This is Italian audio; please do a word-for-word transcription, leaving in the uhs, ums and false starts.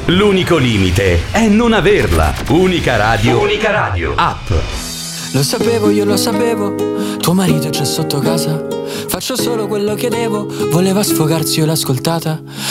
L'unico limite è non averla. Unica radio. Unica radio. App. Lo sapevo, io lo sapevo. Tuo marito c'è sotto casa. Faccio solo quello che devo. Voleva sfogarsi, io l'ho ascoltata.